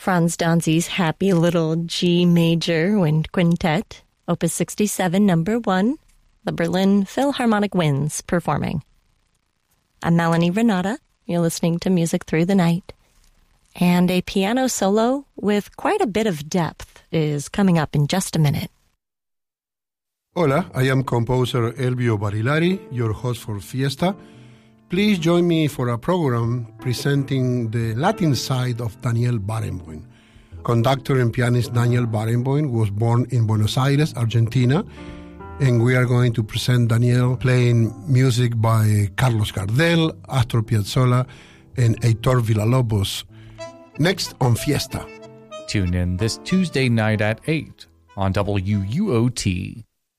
Franz Danzi's Happy Little G Major Wind Quintet, Opus 67, number 1, the Berlin Philharmonic Winds performing. I'm Melanie Renata. You're listening to Music Through the Night. And a piano solo with quite a bit of depth is coming up in just a minute. Hola, I am composer Elvio Barilari, your host for Fiesta. Please join me for a program presenting the Latin side of Daniel Barenboim. Conductor and pianist Daniel Barenboim was born in Buenos Aires, Argentina, and we are going to present Daniel playing music by Carlos Gardel, Astor Piazzolla, and Heitor Villa-Lobos. Next on Fiesta. Tune in this Tuesday night at 8 on WUOT.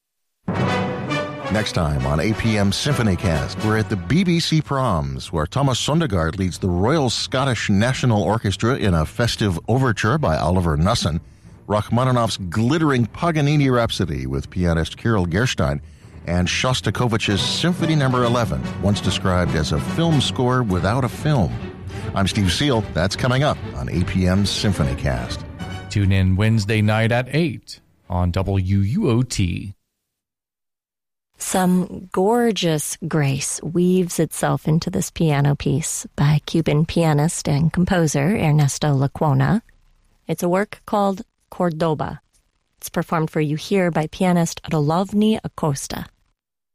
Next time on APM Symphonycast, we're at the BBC Proms, where Thomas Sondergaard leads the Royal Scottish National Orchestra in a festive overture by Oliver Nussin, Rachmaninoff's glittering Paganini Rhapsody with pianist Kirill Gerstein, and Shostakovich's Symphony No. 11, once described as a film score without a film. I'm Steve Seal. That's coming up on APM Symphonycast. Tune in Wednesday night at 8 on WUOT. Some gorgeous grace weaves itself into this piano piece by Cuban pianist and composer Ernesto Lecuona. It's a work called Cordoba. It's performed for you here by pianist Rolovny Acosta.